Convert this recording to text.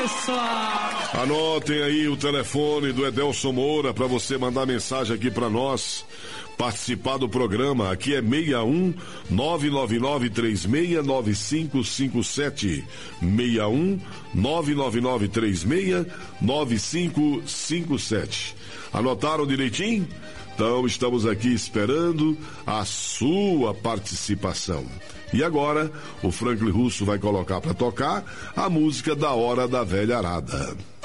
Isso! Anotem aí o telefone do Edelson Moura para você mandar mensagem aqui para nós. Participar do programa, aqui é 61 999369557. 61 999369557. Anotaram direitinho? Então estamos aqui esperando a sua participação. E agora o Franklin Russo vai colocar para tocar a música da Hora da Velha Arada.